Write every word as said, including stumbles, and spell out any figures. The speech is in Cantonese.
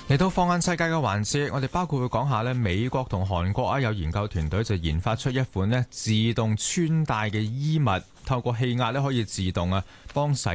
嚟到放眼世界嘅環節，我哋包括會講下咧，美國同韓國啊有研究團隊就研發出一款咧自動穿戴嘅衣物，透過氣壓咧可以自動啊幫洗